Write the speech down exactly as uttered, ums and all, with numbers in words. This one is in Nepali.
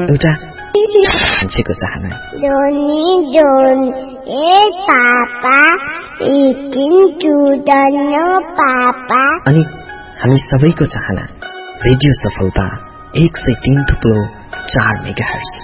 एउटा मान्छेको चाहना जोनी जोन ए पापा इटिङ चुडन पापा अनि हामी सबैको चाहना रेडियो सफलता एक सय तीन थुप्रो चार मेगाहर्ज